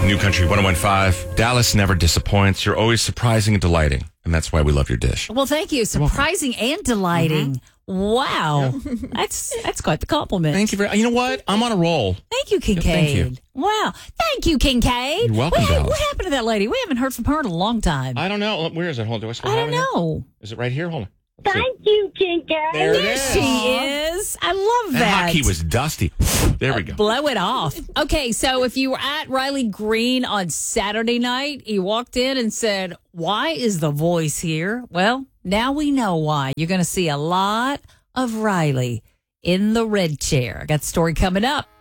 New Country 101.5. Dallas never disappoints. You're always surprising and delighting. And that's why we love your dish. Well, thank you. Surprising and delighting. Wow. That's quite the compliment. Thank you you know what? I'm on a roll. Thank you, Kincaid. Thank you. Wow. Thank you, Kincaid. You're welcome, Dallas. What happened to that lady? We haven't heard from her in a long time. I don't know. Where is it? Hold on. I don't know. Is it right here? Hold on. Thank you, Kincaid. There it There is. she is. I love that. Hockey was dusty. There we go. Blow it off. Okay, so if you were at Riley Green on Saturday night, he walked in and said, "Why is the voice here?" Well, now we know why. You're going to see a lot of Riley in the red chair. I got the story coming up.